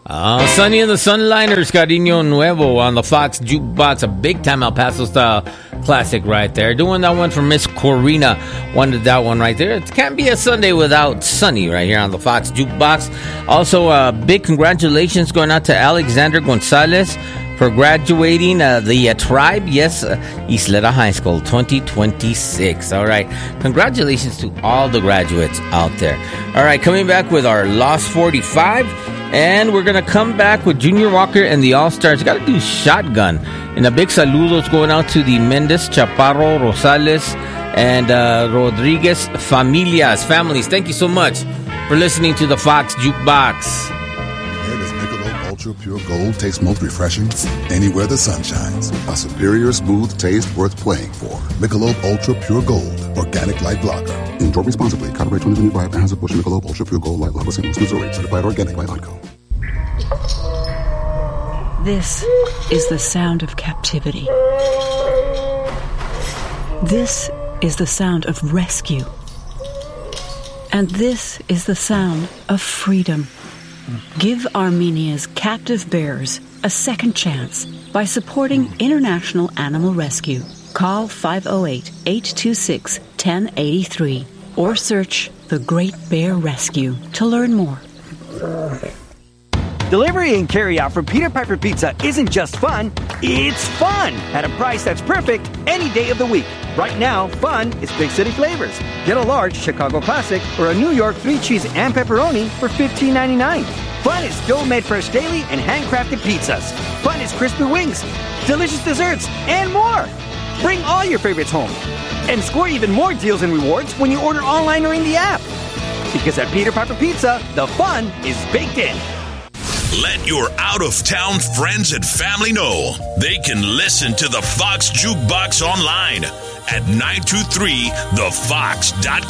Sonny and the Sunliners, Cariño Nuevo on the Fox Jukebox, a big-time El Paso-style classic right there. Doing that one for Miss Corina. Wanted that one right there. It can't be a Sunday without Sonny right here on the Fox Jukebox. Also, big congratulations going out to Alexander Gonzalez for graduating the tribe, yes, Isleta High School 2026. All right, congratulations to all the graduates out there. All right, coming back with our Lost 45, and we're going to come back with Junior Walker and the All-Stars. Got to do Shotgun. And a big saludos going out to the Mendez, Chaparro, Rosales, and Rodriguez families. Thank you so much for listening to the Fox Jukebox. Where does Michelob Ultra Pure Gold taste most refreshing? Anywhere the sun shines. A superior smooth taste worth playing for. Michelob Ultra Pure Gold. Organic Light Lager. Enjoy responsibly. Copyright 2025. Anheuser-Busch Michelob Ultra Pure Gold Light Lager. St. Louis, Missouri. Certified organic by ICO. This is the sound of captivity. This is the sound of rescue. And this is the sound of freedom. Give Armenia's captive bears a second chance by supporting International Animal Rescue. Call 508-826-1083 or search The Great Bear Rescue to learn more. Delivery and carry-out from Peter Piper Pizza isn't just fun, it's fun! At a price that's perfect any day of the week. Right now, fun is big city flavors. Get a large Chicago Classic or a New York 3-cheese and pepperoni for $15.99. Fun is dough-made fresh daily and handcrafted pizzas. Fun is crispy wings, delicious desserts, and more. Bring all your favorites home. And score even more deals and rewards when you order online or in the app. Because at Peter Piper Pizza, the fun is baked in. Let your out-of-town friends and family know they can listen to the Fox Jukebox online at 923thefox.com.